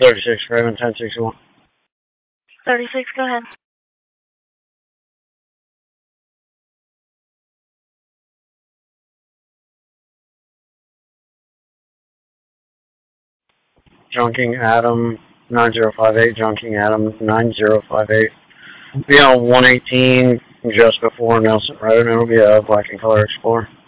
36, Raven 1061. 36, go ahead. Junking Adam 9058, Junking Adam 9058. Be on 118 just before Nelson Road, and it'll be a black and color Explorer.